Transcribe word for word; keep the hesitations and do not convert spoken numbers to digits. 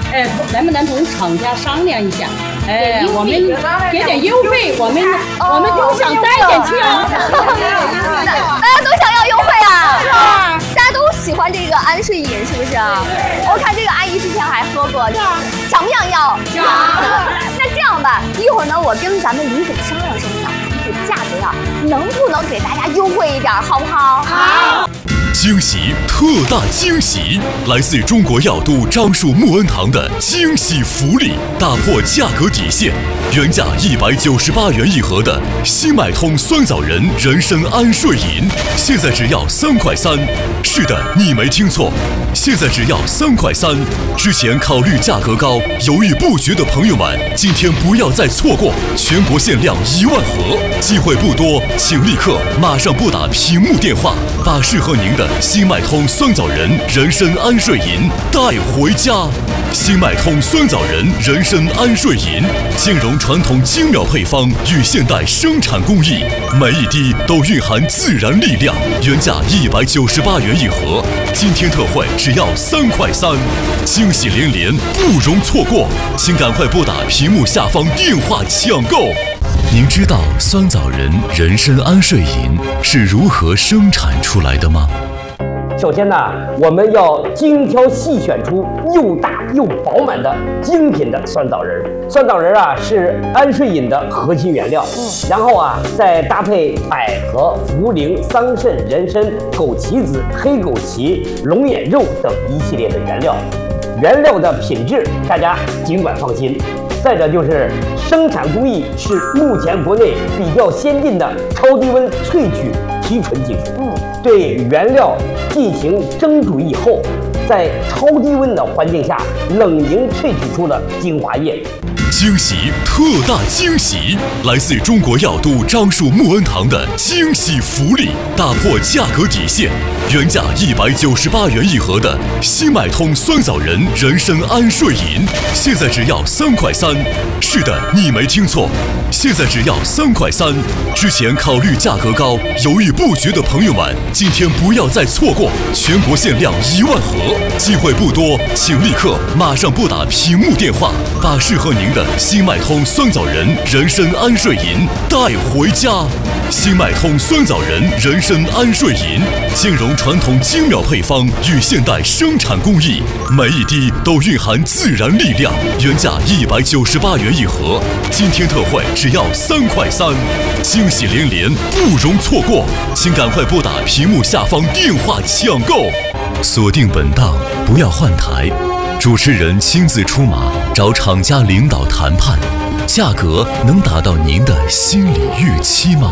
哎，能不能同厂家商量一下？哎，我们给点优惠，我们我们都想带点去啊！ 大家都想要优惠啊！是啊，大家都喜欢这个安睡饮，是不是啊？我看这个阿姨之前还喝过，想不想要？想。那这样吧，一会儿呢，我跟咱们李总商量商量，这个价格呀，能不能给大家优惠一点，好不好？好。 惊喜，特大惊喜！来自中国药都樟树木恩堂的惊喜福利，打破价格底线，原价一百九十八元一盒的新买通酸枣仁人参安睡饮，现在只要三块三。是的，你没听错，现在只要三块三。之前考虑价格高，犹豫不决的朋友们，今天不要再错过，全国限量一万盒，机会不多，请立刻马上拨打屏幕电话，把适合您的新麦通酸枣仁人参安睡饮带回家。新麦通酸枣仁人参安睡饮兼容传统精妙配方与现代生产工艺，每一滴都蕴含自然力量，原价一百九十八元一盒，今天特惠只要三块三，惊喜连连，不容错过，请赶快拨打屏幕下方电话抢购。您知道酸枣仁人参安睡饮是如何生产出来的吗？ 首先呢，我们要精挑细选出又大又饱满的精品的酸枣仁。酸枣仁啊是安睡饮的核心原料，嗯，然后啊再搭配百合、茯苓、桑葚、人参、枸杞子、黑枸杞、龙眼肉等一系列的原料。原料的品质大家尽管放心。再者就是生产工艺是目前国内比较先进的超低温萃取提纯技术，嗯，对原料进行蒸煮以后，在超低温的环境下冷凝萃取出了精华液。 惊喜，特大惊喜！来自中国药都樟树木恩堂的惊喜福利，打破价格底线，原价一百九十八元一盒的新买通酸枣仁人参安睡饮，现在只要三块三。是的，你没听错，现在只要三块三。之前考虑价格高，犹豫不决的朋友们，今天不要再错过，全国限量一万盒，机会不多，请立刻马上拨打屏幕电话，把适合您的新麦通酸枣仁人参安睡饮带回家。新麦通酸枣仁人参安睡饮兼容传统精妙配方与现代生产工艺，每一滴都蕴含自然力量，原价一百九十八元一盒，今天特惠只要三块三，惊喜连连，不容错过，请赶快拨打屏幕下方电话抢购。锁定本档，不要换台，主持人亲自出马找厂家领导谈判，价格能达到您的心理预期吗？